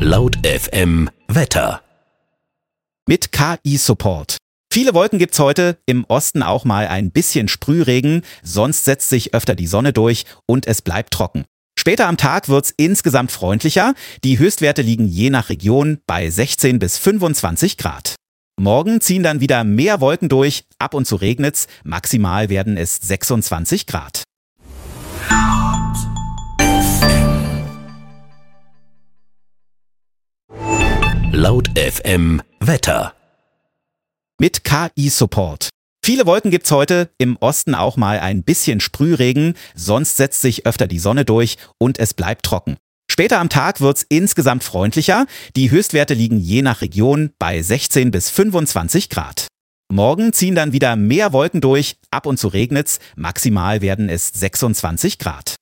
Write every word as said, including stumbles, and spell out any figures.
Laut F M Wetter. Mit K I-Support. Viele Wolken gibt's heute, im Osten auch mal ein bisschen Sprühregen, sonst setzt sich öfter die Sonne durch und es bleibt trocken. Später am Tag wird's insgesamt freundlicher, die Höchstwerte liegen je nach Region bei sechzehn bis fünfundzwanzig Grad. Morgen ziehen dann wieder mehr Wolken durch, ab und zu regnet's, maximal werden es sechsundzwanzig Grad. Laut F M Wetter. Mit K I-Support. Viele Wolken gibt's heute, im Osten auch mal ein bisschen Sprühregen, sonst setzt sich öfter die Sonne durch und es bleibt trocken. Später am Tag wird's insgesamt freundlicher, die Höchstwerte liegen je nach Region bei sechzehn bis fünfundzwanzig Grad. Morgen ziehen dann wieder mehr Wolken durch, ab und zu regnet's, maximal werden es sechsundzwanzig Grad.